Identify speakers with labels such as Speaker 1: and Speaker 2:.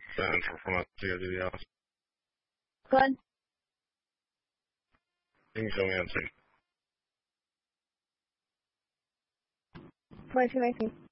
Speaker 1: Central from a COGDS.
Speaker 2: Good.
Speaker 1: You can show me on screen.
Speaker 2: 2218.